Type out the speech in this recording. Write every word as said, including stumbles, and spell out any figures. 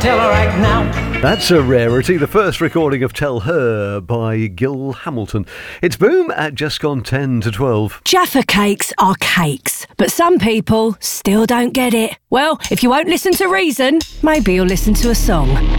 tell her right now. That's a rarity, the first recording of Tell Her by Gil Hamilton. It's Boom at just gone ten to twelve. Jaffa cakes are cakes, but some people still don't get it. Well, if you won't listen to reason, maybe you'll listen to a song.